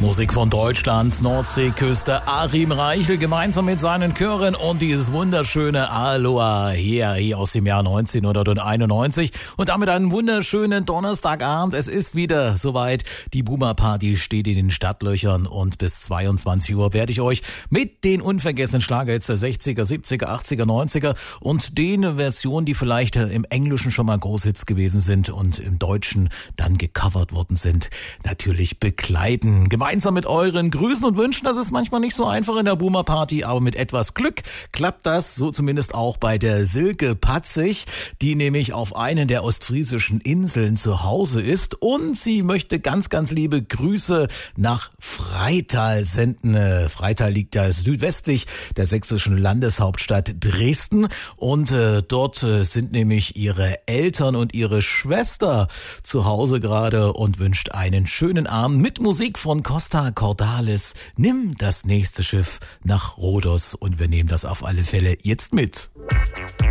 Musik von Deutschlands Nordseeküste. Achim Reichel gemeinsam mit seinen Chören und dieses wunderschöne Aloha hier aus dem Jahr 1991 und damit einen wunderschönen Donnerstagabend. Es ist wieder soweit. Die Boomer Party steht in den Stadtlöchern und bis 22 Uhr werde ich euch mit den unvergessenen Schlagerhits der 60er, 70er, 80er, 90er und den Versionen, die vielleicht im Englischen schon mal Großhits gewesen sind und im Deutschen dann gecovert worden sind, natürlich begleiten. Gemeinsam mit euren Grüßen und Wünschen, das ist manchmal nicht so einfach in der Boomer Party, aber mit etwas Glück klappt das, so zumindest auch bei der Silke Patzig, die nämlich auf einen der ostfriesischen Inseln zu Hause ist und sie möchte ganz, ganz liebe Grüße nach Freital senden. Freital liegt ja südwestlich der sächsischen Landeshauptstadt Dresden und dort sind nämlich ihre Eltern und ihre Schwester zu Hause gerade und wünscht einen schönen Abend mit Musik von Costa Cordalis. Nimm das nächste Schiff nach Rhodos und wir nehmen das auf alle Fälle jetzt mit.